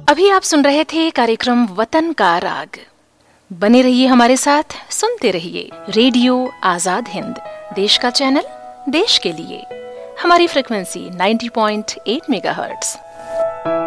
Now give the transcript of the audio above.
अभी आप सुन रहे थे कार्यक्रम वतन का राग। बने रहिए हमारे साथ, सुनते रहिए रेडियो आजाद हिंद, देश का चैनल, देश के लिए। हमारी फ्रिक्वेंसी 90.8 मेगाहर्ट्ज।